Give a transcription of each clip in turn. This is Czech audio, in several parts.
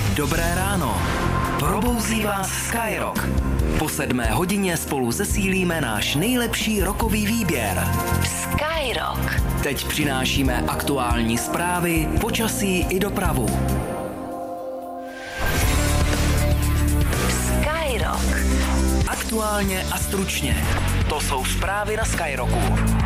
Dobré ráno. Probouzí vás Skyrock. Po 7 hodině spolu zesílíme náš nejlepší rockový výběr. Skyrock. Teď přinášíme aktuální zprávy, počasí i dopravu. Skyrock. Aktuálně a stručně. To jsou zprávy na Skyrocku.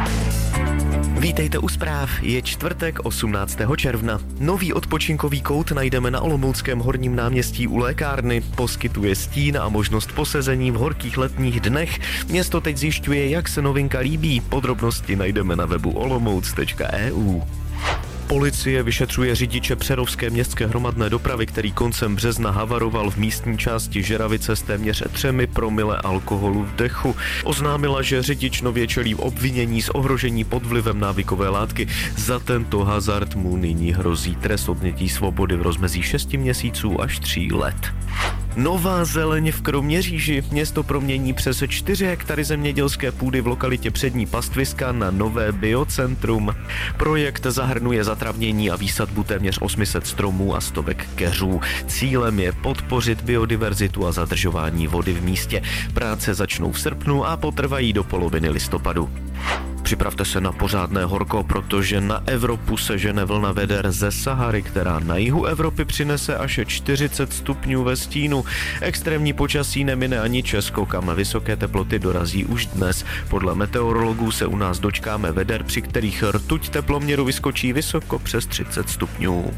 Vítejte u zpráv, je čtvrtek 18. června. Nový odpočinkový kout najdeme na Olomouckém Horním náměstí u lékárny, poskytuje stín a možnost posezení v horkých letních dnech. Město teď zjišťuje, jak se novinka líbí, podrobnosti najdeme na webu olomouc.eu. Policie vyšetřuje řidiče Přerovské městské hromadné dopravy, který koncem března havaroval v místní části Žeravice s téměř 3 promile alkoholu v dechu. Oznámila, že řidič nově čelí obvinění z ohrožení pod vlivem návykové látky. Za tento hazard mu nyní hrozí trest odnětí svobody v rozmezí 6 měsíců až 3 let. Nová zeleň v Kroměříži. Město promění přes 4 hektary zemědělské půdy v lokalitě Přední Pastviska na nové biocentrum. Projekt zahrnuje zatravnění a výsadbu téměř 800 stromů a stovek keřů. Cílem je podpořit biodiverzitu a zadržování vody v místě. Práce začnou v srpnu a potrvají do poloviny listopadu. Připravte se na pořádné horko, protože na Evropu se žene vlna veder ze Sahary, která na jihu Evropy přinese až 40 stupňů ve stínu. Extrémní počasí nemine ani Česko, kam vysoké teploty dorazí už dnes. Podle meteorologů se u nás dočkáme veder, při kterých rtuť teploměru vyskočí vysoko přes 30 stupňů.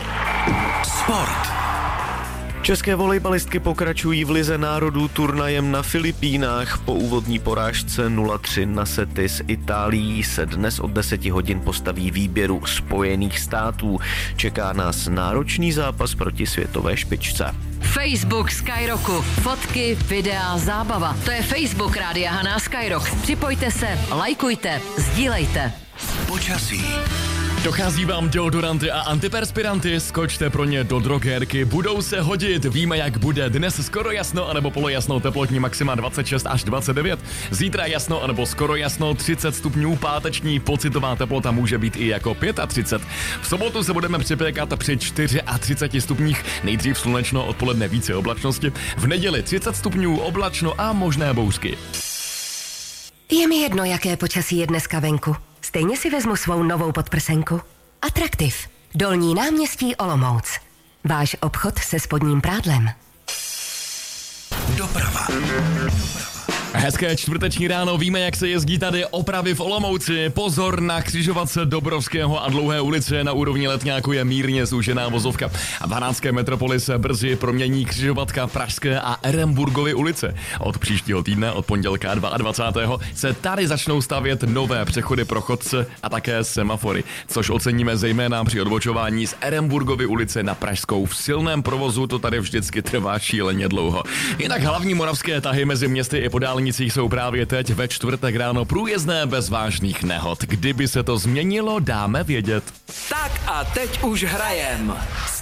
Sport. České volejbalistky pokračují v lize národů turnajem na Filipínách. Po úvodní porážce 0-3 na sety s Itálií se dnes od 10 hodin postaví výběru Spojených států. Čeká nás náročný zápas proti světové špičce. Facebook Skyrocku. Fotky, videa, zábava. To je Facebook Rádia Haná Skyrock. Připojte se, lajkujte, sdílejte. Počasí. Dochází vám deodoranty a antiperspiranty, skočte pro ně do drogérky, budou se hodit, víme jak bude dnes skoro jasno anebo polojasno, teplotní maxima 26 až 29, zítra jasno anebo skoro jasno 30 stupňů, páteční pocitová teplota může být i jako 35. V sobotu se budeme připékat při 34 stupních, nejdřív slunečno, odpoledne více oblačnosti, v neděli 30 stupňů, oblačno a možné bouřky. Je mi jedno, jaké počasí je dneska venku. Stejně si vezmu svou novou podprsenku. Atraktiv. Dolní náměstí Olomouc. Váš obchod se spodním prádlem. Doprava. Hezké čtvrteční ráno, víme, jak se jezdí tady opravy v Olomouci. Pozor na křižovatce Dobrovského a Dlouhé ulice, na úrovni Letňáku je mírně zúžená vozovka. V Hanácké metropoli se brzy promění křižovatka Pražské a Eremburgovy ulice. Od příštího týdne, od pondělka 22. se tady začnou stavět nové přechody pro chodce a také semafory, což oceníme zejména při odbočování z Eremburgovy ulice na Pražskou. V silném provozu to tady vždycky trvá šíleně dlouho. Jinak hlavní moravské tahy mezi městy i podálnicích jsou právě teď ve čtvrtek ráno průjezdné bez vážných nehod. Kdyby se to změnilo, dáme vědět. Tak a teď už hrajem.